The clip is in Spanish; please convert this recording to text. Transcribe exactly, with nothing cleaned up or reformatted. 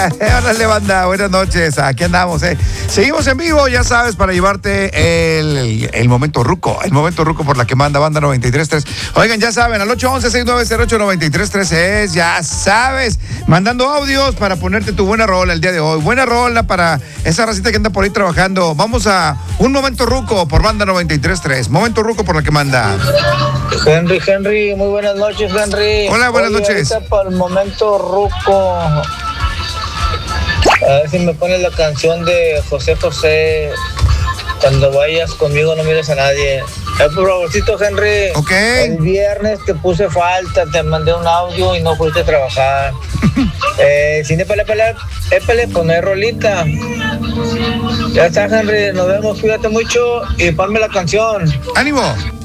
Órale, banda, buenas noches. Aquí andamos, ¿eh? Seguimos en vivo, ya sabes, para llevarte el, el, el momento ruco. El momento ruco por la que manda Banda noventa y tres punto tres. Oigan, ya saben, al ocho once, seis nueve cero ocho, nueve tres tres es, ya sabes, mandando audios para ponerte tu buena rola el día de hoy. Buena rola para esa racita que anda por ahí trabajando. Vamos a un momento ruco por Banda noventa y tres punto tres. Momento ruco por la que manda. Henry, Henry, muy buenas noches, Henry. Hola, buenas Oye, noches. Para el momento ruco, a ver si me pones la canción de José José, cuando vayas conmigo no mires a nadie. Eh, por favorcito, Henry. Ok. El viernes te puse falta, te mandé un audio y no fuiste a trabajar. eh, sin épale, épale, épale, poner rolita. Ya está, Henry, nos vemos, cuídate mucho y ponme la canción. ¡Ánimo!